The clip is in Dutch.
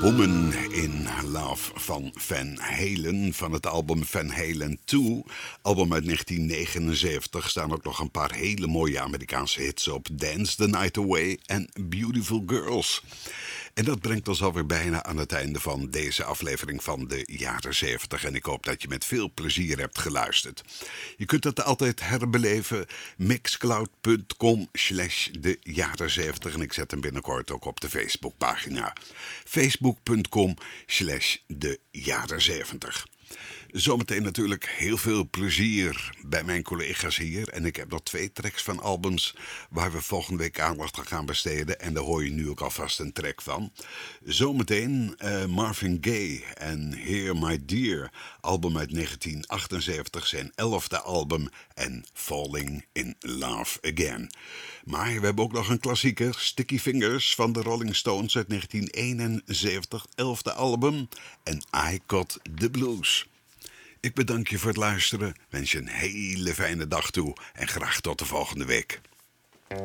Woman in Love van Van Halen, van het album Van Halen 2. Album uit 1979, staan ook nog een paar hele mooie Amerikaanse hits op. Dance the Night Away en Beautiful Girls. En dat brengt ons alweer bijna aan het einde van deze aflevering van de jaren 70. En ik hoop dat je met veel plezier hebt geluisterd. Je kunt het altijd herbeleven. Mixcloud.com/de jaren 70. En ik zet hem binnenkort ook op de Facebookpagina. Facebook.com/de jaren 70. Zometeen natuurlijk heel veel plezier bij mijn collega's hier. En ik heb nog 2 tracks van albums waar we volgende week aandacht aan gaan besteden. En daar hoor je nu ook alvast een track van. Zometeen Marvin Gaye en Here My Dear. Album uit 1978, zijn 11e album. En Falling in Love Again. Maar we hebben ook nog een klassieker. Sticky Fingers van de Rolling Stones uit 1971. 11e album. En I Got the Blues. Ik bedank je voor het luisteren, wens je een hele fijne dag toe en graag tot de volgende week.